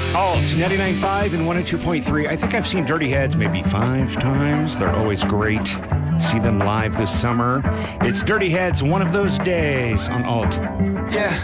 Alt 99.5 and 102.3. I think I've seen Dirty Heads maybe 5 times. They're always great. See them live this summer. It's Dirty Heads one of those days on Alt. Yeah.